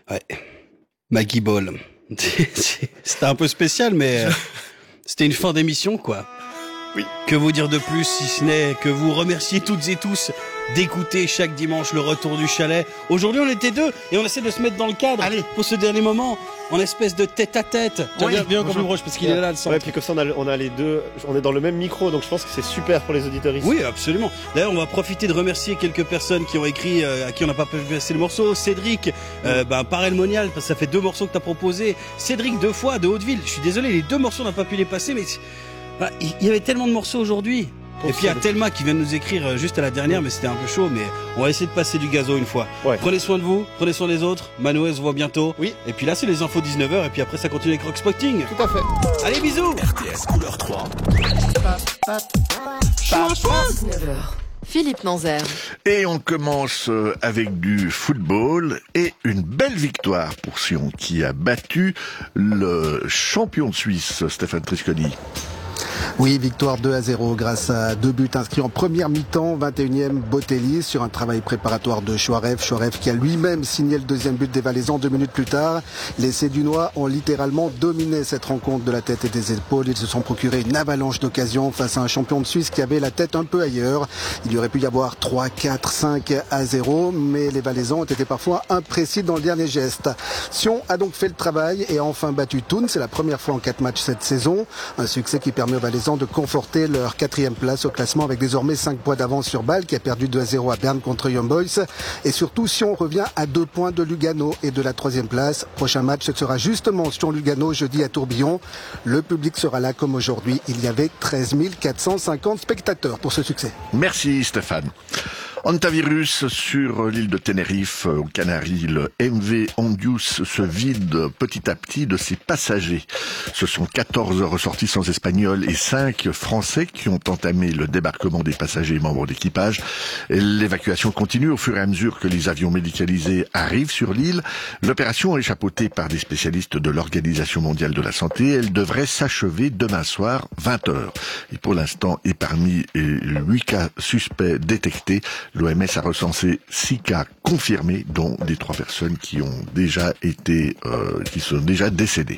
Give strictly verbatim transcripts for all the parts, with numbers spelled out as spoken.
Ouais. Maggie Ball. C'était un peu spécial, mais euh, c'était une fin d'émission, quoi. Oui. Que vous dire de plus, si ce n'est que vous remercier toutes et tous d'écouter chaque dimanche le retour du chalet. Aujourd'hui, on était deux et on essaie de se mettre dans le cadre. Allez. Pour ce dernier moment, en espèce de tête à tête. Oui. Viens, viens encore plus proche parce qu'il est là, le centre. Ouais, puis comme ça, on a, on a les deux, on est dans le même micro, donc je pense que c'est super pour les auditeurs ici. Oui, absolument. D'ailleurs, on va profiter de remercier quelques personnes qui ont écrit, euh, à qui on n'a pas pu passer le morceau. Cédric, euh, bah, Parelmonial, parce que ça fait deux morceaux que t'as proposé. Cédric, deux fois, de Hauteville. Je suis désolé, les deux morceaux, on n'a pas pu les passer, mais bah, il y avait tellement de morceaux aujourd'hui. Et puis il y a Thelma qui vient de nous écrire juste à la dernière, mais c'était un peu chaud, mais on va essayer de passer du gazo une fois. Ouais. Prenez soin de vous, prenez soin des autres. Manoë se voit bientôt. Oui. Et puis là, c'est les infos dix-neuf heures, et puis après, ça continue avec Rock Spotting. Tout à fait. Allez, bisous. R T S couleur trois. dix-neuf heures. Philippe Nanzer. Et on commence avec du football et une belle victoire pour Sion qui a battu le champion de Suisse, Stéphane Trisconi. Oui, victoire deux à zéro grâce à deux buts inscrits en première mi-temps, vingt et unième Botelli sur un travail préparatoire de Chouarev. Chouarev qui a lui-même signé le deuxième but des Valaisans deux minutes plus tard. Les Sédunois ont littéralement dominé cette rencontre de la tête et des épaules. Ils se sont procuré une avalanche d'occasions face à un champion de Suisse qui avait la tête un peu ailleurs. Il y aurait pu y avoir trois, quatre, cinq à zéro, mais les Valaisans ont été parfois imprécis dans le dernier geste. Sion a donc fait le travail et a enfin battu Thun. C'est la première fois en quatre matchs cette saison. Un succès qui permet aux Valaisans de conforter leur quatrième place au classement avec désormais cinq points d'avance sur Bâle qui a perdu deux à zéro à Berne contre Young Boys. Et surtout, Sion revient à deux points de Lugano et de la troisième place. Prochain match, ce sera justement Sion-Lugano jeudi à Tourbillon. Le public sera là comme aujourd'hui. Il y avait treize mille quatre cent cinquante spectateurs pour ce succès. Merci Stéphane. Antivirus sur l'île de Tenerife, aux Canaries, le M V Ondius se vide petit à petit de ses passagers. Ce sont quatorze ressortissants espagnols et cinq Français qui ont entamé le débarquement des passagers et membres d'équipage. L'évacuation continue au fur et à mesure que les avions médicalisés arrivent sur l'île. L'opération est chapeautée par des spécialistes de l'Organisation mondiale de la santé. Elle devrait s'achever demain soir, vingt heures. Et pour l'instant, et parmi huit cas suspects détectés, l'O M S a recensé six cas confirmés, dont des trois personnes qui ont déjà été, euh, qui sont déjà décédées.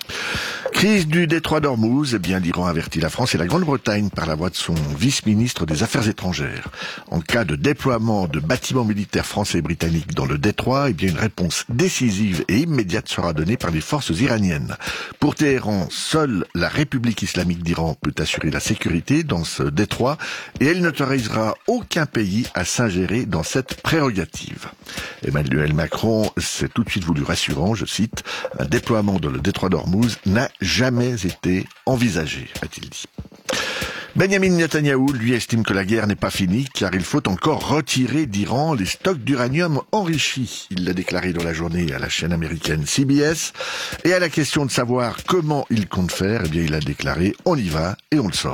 Crise du détroit d'Ormuz, eh bien l'Iran avertit la France et la Grande-Bretagne par la voix de son vice-ministre des Affaires étrangères. En cas de déploiement de bâtiments militaires français et britanniques dans le détroit, eh bien une réponse décisive et immédiate sera donnée par les forces iraniennes. Pour Téhéran, seule la République islamique d'Iran peut assurer la sécurité dans ce détroit et elle n'autorisera aucun pays à s'ingérer dans cette prérogative. Emmanuel Macron s'est tout de suite voulu rassurant, je cite, « Un déploiement dans le détroit d'Ormuz n'a jamais été envisagé », a-t-il dit. Benjamin Netanyahou, lui, estime que la guerre n'est pas finie, car il faut encore retirer d'Iran les stocks d'uranium enrichi. Il l'a déclaré dans la journée à la chaîne américaine C B S. Et à la question de savoir comment il compte faire, eh bien, il a déclaré « On y va et on le sort ».